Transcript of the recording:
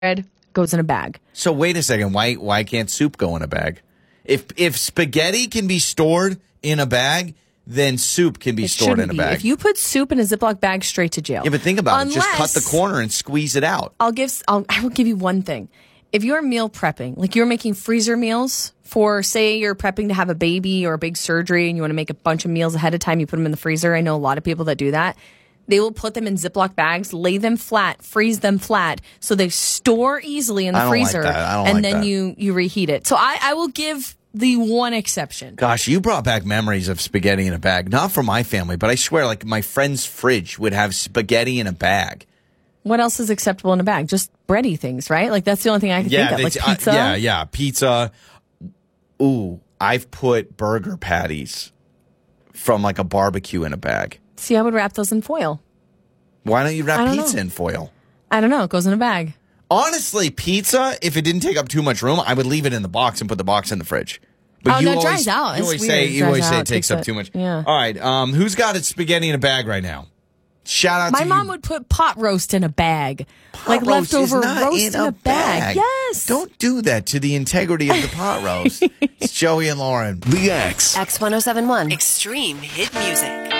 goes in a bag. So wait a second. Why can't soup go in a bag? If spaghetti can be stored in a bag, then soup can be stored in a bag. If you put soup in a Ziploc bag, straight to jail. Yeah, but think about it. Just cut the corner and squeeze it out. I will give you one thing. If you're meal prepping, like you're making freezer meals for, say, you're prepping to have a baby or a big surgery and you want to make a bunch of meals ahead of time, you put them in the freezer. I know a lot of people that do that. They will put them in Ziploc bags, lay them flat, freeze them flat, so they store easily in the freezer. And then you reheat it. So I will give the one exception. Gosh, you brought back memories of spaghetti in a bag. Not for my family, but I swear, like, my friend's fridge would have spaghetti in a bag. What else is acceptable in a bag? Just bready things, right? Like, that's the only thing I can think of. Like pizza? Pizza. Ooh, I've put burger patties from, like, a barbecue in a bag. See, I would wrap those in foil. Why don't you wrap pizza in foil? I don't know. It goes in a bag. Honestly, pizza, if it didn't take up too much room, I would leave it in the box and put the box in the fridge. But that dries out. You always say it takes up too much. Yeah. All right. Who's got its spaghetti in a bag right now? Shout out to you. My mom would put pot roast in a bag. Like leftover roast in a bag. Yes. Don't do that to the integrity of the pot roast. It's Joey and Lauren. The X. X1071. Extreme hit music.